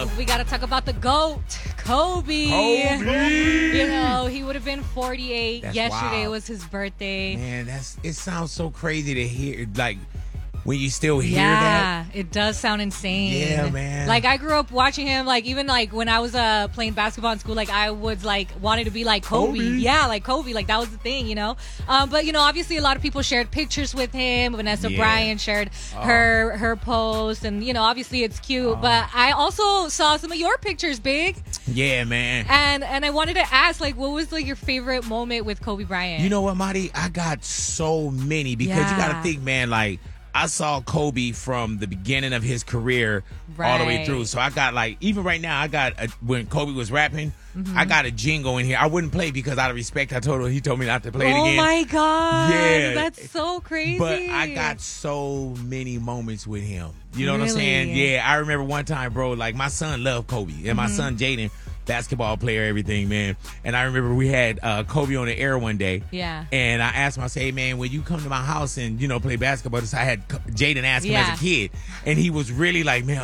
we got to talk about the GOAT, Kobe. You know, he would have been 48. That's Yesterday wild. was his birthday. Man, it sounds so crazy to hear, like, when you still hear Yeah, that. it does sound insane. Yeah, man. Like, I grew up watching him, like, even, like, when I was playing basketball in school, like, I was, like, wanted to be like Kobe. Yeah, like Kobe. Like, that was the thing, you know? But, you know, obviously a lot of people shared pictures with him. Vanessa Bryant shared her post. And, you know, obviously it's cute. But I also saw some of your pictures, Big. Yeah, man. And I wanted to ask, like, what was, like, your favorite moment with Kobe Bryant? You know what, Marty? I got so many because you got to think, man, like, I saw Kobe from the beginning of his career all the way through. So I got, like, even right now, I got, when Kobe was rapping, I got a jingle in here. I wouldn't play because out of respect, he told me not to play it again. Oh, my God. Yeah. That's so crazy. But I got so many moments with him. You know what I'm Really? saying? Yeah, I remember one time, bro, like, my son loved Kobe. And my son, Jaden, basketball player, everything, man. And I remember we had Kobe on the air one day. Yeah. And I asked him, I said, hey, man, when you come to my house and, you know, play basketball, I had Jaden ask him as a kid. And he was really like, man,